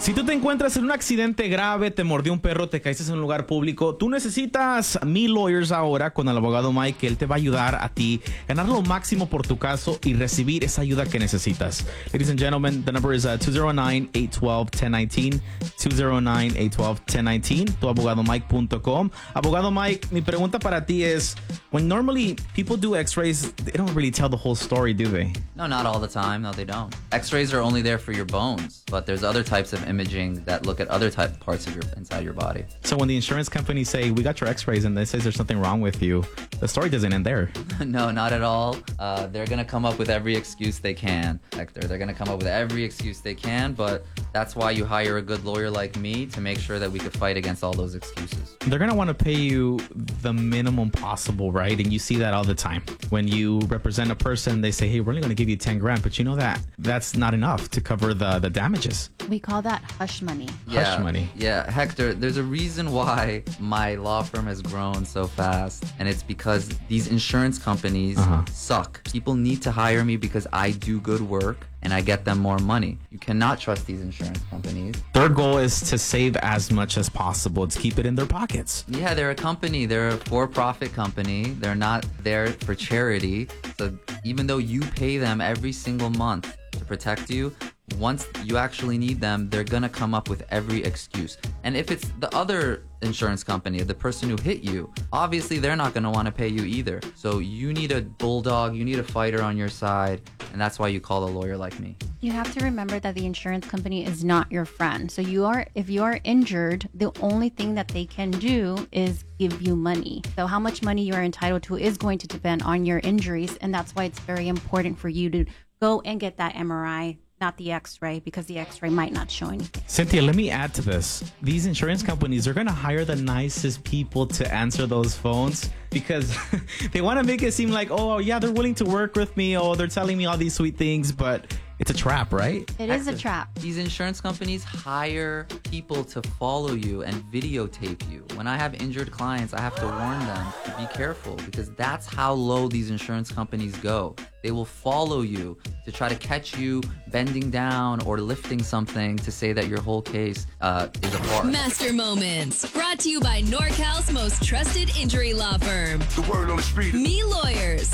Si tú te encuentras en un accidente grave, te mordió un perro, te caíste en un lugar público, tú necesitas Me Lawyers ahora con el abogado Mike. Él te va a ayudar a ti a ganar lo máximo por tu caso y recibir esa ayuda que necesitas. Ladies and gentlemen, the number is 209-812-1019, 209-812-1019, tuabogadomike.com. Abogado Mike, mi pregunta para ti es, when normally people do x-rays, they don't really tell the whole story, do they? No, not all the time. No, they don't. X-rays are only there for your bones, but there's other types of imaging that look at other parts of inside your body. So when the insurance companies say, we got your x-rays, and they say there's something wrong with you, the story doesn't end there. No, not at all. They're going to come up with every excuse they can, Hector. They're going to come up with every excuse they can, but that's why you hire a good lawyer like me to make sure that we could fight against all those excuses. They're going to want to pay you the minimum possible, right? And you see that all the time. When you represent a person, they say, hey, we're only going to give you 10 grand, but you know that that's not enough to cover the damages. We call that hush money. Hush money. Yeah, Hector, there's a reason why my law firm has grown so fast, and it's because these insurance companies suck. People need to hire me because I do good work and I get them more money. You cannot trust these insurance companies. Their goal is to save as much as possible, to keep it in their pockets. Yeah, they're a company. They're a for-profit company. They're not there for charity. So even though you pay them every single month to protect you, once you actually need them, they're gonna come up with every excuse. And if it's the other insurance company, the person who hit you, obviously they're not gonna wanna pay you either. So you need a bulldog, you need a fighter on your side, and that's why you call a lawyer like me. You have to remember that the insurance company is not your friend. So if you are injured, the only thing that they can do is give you money. So how much money you are entitled to is going to depend on your injuries, and that's why it's very important for you to go and get that MRI, not the x-ray, because the x-ray might not show anything. Cynthia, let me add to this. These insurance companies are going to hire the nicest people to answer those phones because they want to make it seem like, oh, yeah, they're willing to work with me. Oh, they're telling me all these sweet things, but it's a trap, right? It is a trap. These insurance companies hire people to follow you and videotape you. When I have injured clients, I have to warn them to be careful because that's how low these insurance companies go. They will follow you to try to catch you bending down or lifting something to say that your whole case is a farce. Master Moments, brought to you by NorCal's most trusted injury law firm. The word on the street. Me Lawyers.